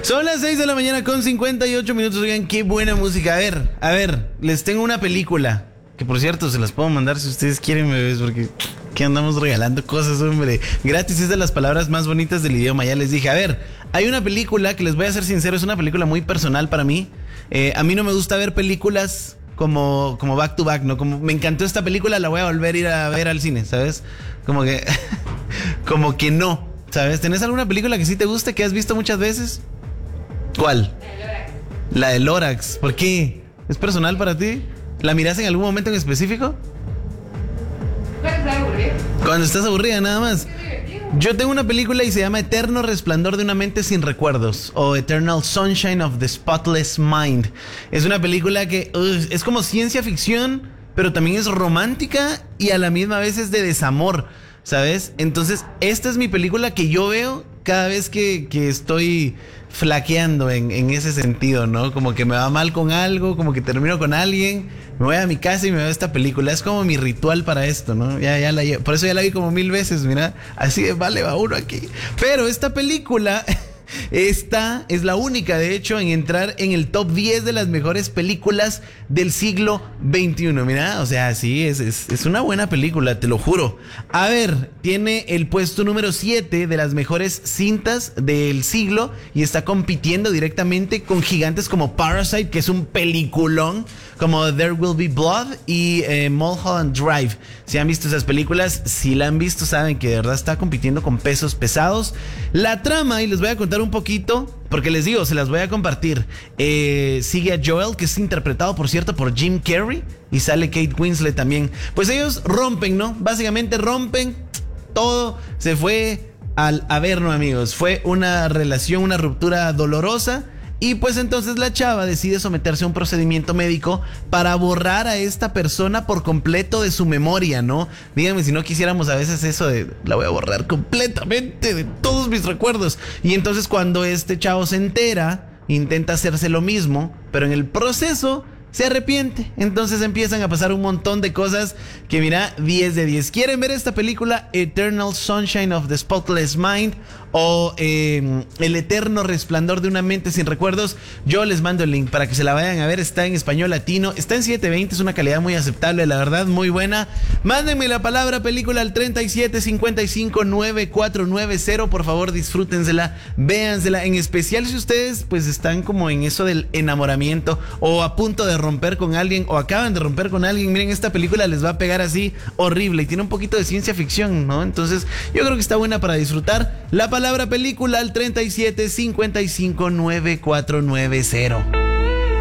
Son las 6 de la mañana con 58 minutos. Oigan, qué buena música. A ver, les tengo una película. Que por cierto, se las puedo mandar si ustedes quieren, bebés, porque ¿qué andamos regalando cosas, hombre? Gratis es de las palabras más bonitas del idioma. Ya les dije, a ver, hay una película que les voy a ser sincero, es una película muy personal para mí. A mí no me gusta ver películas como back to back, ¿no? Como me encantó esta película, la voy a volver a ir a ver al cine, ¿sabes? Como que no, ¿sabes? ¿Tenés alguna película que sí te guste, que has visto muchas veces? ¿Cuál? La de Lorax. ¿Por qué? ¿Es personal para ti? ¿La mirás en algún momento en específico? Cuando estás aburrida. Cuando estás aburrida, nada más. Yo tengo una película y se llama Eterno Resplandor de una mente sin recuerdos, o Eternal Sunshine of the Spotless Mind. Es una película que es como ciencia ficción, pero también es romántica y a la misma vez es de desamor, ¿sabes? Entonces, esta es mi película que yo veo cada vez que estoy flaqueando en ese sentido, ¿no? Como que me va mal con algo, como que termino con alguien, me voy a mi casa y me veo esta película. Es como mi ritual para esto, ¿no? Por eso ya la vi como 1000 veces, mira. Así de vale, va uno aquí. Pero esta película... Esta es la única, de hecho, en entrar en el top 10 de las mejores películas del siglo XXI. Mira, o sea, sí, es una buena película, te lo juro. A ver, tiene el puesto número 7 de las mejores cintas del siglo y está compitiendo directamente con gigantes como Parasite, que es un peliculón, como There Will Be Blood y Mulholland Drive. Si han visto esas películas, si la han visto, saben que de verdad está compitiendo con pesos pesados. La trama, y les voy a contar un poquito, porque les digo, se las voy a compartir. Sigue a Joel, que es interpretado, por cierto, por Jim Carrey, y sale Kate Winslet también. Pues ellos rompen, ¿no? Básicamente rompen, todo se fue al averno, amigos. Fue una relación, una ruptura dolorosa. Y pues entonces la chava decide someterse a un procedimiento médico para borrar a esta persona por completo de su memoria, ¿no? Díganme si no quisiéramos a veces eso de la voy a borrar completamente de todos mis recuerdos. Y entonces cuando este chavo se entera, intenta hacerse lo mismo, pero en el proceso se arrepiente. Entonces empiezan a pasar un montón de cosas que mira, 10 de 10. ¿Quieren ver esta película? Eternal Sunshine of the Spotless Mind o El Eterno Resplandor de una mente sin recuerdos. Yo les mando el link para que se la vayan a ver. Está en español latino, está en 720, es una calidad muy aceptable, la verdad, muy buena. Mándenme la palabra película al 37559490. Por favor, disfrútensela, véansela, en especial si ustedes pues están como en eso del enamoramiento o a punto de romper con alguien o acaban de romper con alguien. Miren, esta película les va a pegar así horrible y tiene un poquito de ciencia ficción, ¿no? Entonces yo creo que está buena para disfrutar. La palabra película al 37559490.